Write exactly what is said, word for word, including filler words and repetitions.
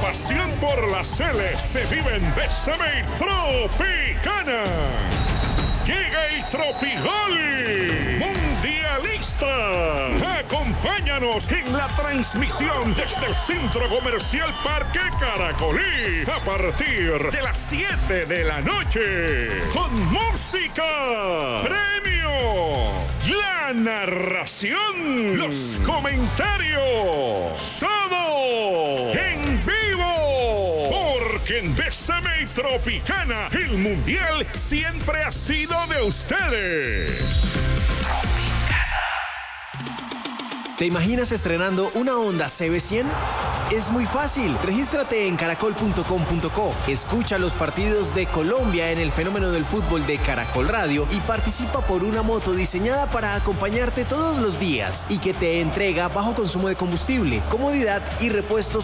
pasión por la Cele se vive en Bésame Tropicana. Llega el Tropigol Mundialista. Acompáñanos en la transmisión desde el Centro Comercial Parque Caracolí a partir de las siete de la noche. Con música, premio, la narración, los comentarios, todo en vivo. Porque en Bésame Tropicana el Mundial siempre ha sido de ustedes. ¿Te imaginas estrenando una Honda C B cien? Es muy fácil. Regístrate en caracol punto com punto co. Escucha los partidos de Colombia en el fenómeno del fútbol de Caracol Radio y participa por una moto diseñada para acompañarte todos los días y que te entrega bajo consumo de combustible, comodidad y repuestos